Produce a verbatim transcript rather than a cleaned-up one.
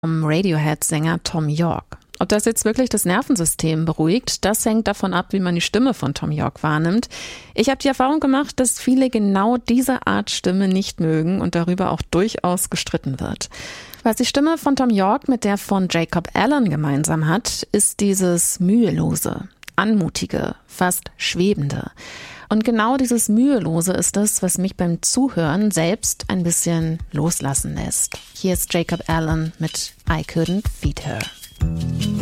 vom Radiohead-Sänger Thom Yorke. Ob das jetzt wirklich das Nervensystem beruhigt, das hängt davon ab, wie man die Stimme von Thom Yorke wahrnimmt. Ich habe die Erfahrung gemacht, dass viele genau diese Art Stimme nicht mögen und darüber auch durchaus gestritten wird. Was die Stimme von Thom Yorke mit der von Jacob Allen gemeinsam hat, ist dieses mühelose, anmutige, fast schwebende. Und genau dieses Mühelose ist es, was mich beim Zuhören selbst ein bisschen loslassen lässt. Hier ist Jacob Allen mit I Couldn't Feed Her.